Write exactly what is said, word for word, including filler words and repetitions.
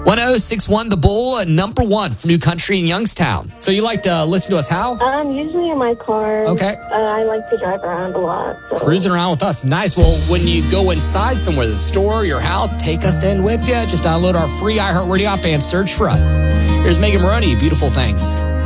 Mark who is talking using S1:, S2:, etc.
S1: one oh six one The Bull, uh, number one for New Country in Youngstown. So you like to listen to us how?
S2: Um, usually in my car.
S1: Okay.
S2: Uh, I like to drive around a lot. So.
S1: Cruising around with us. Nice. Well, when you go inside somewhere, the store, your house, take us in with you. Just download our free iHeartRadio app and search for us. Here's Megan Maroney, Beautiful Things.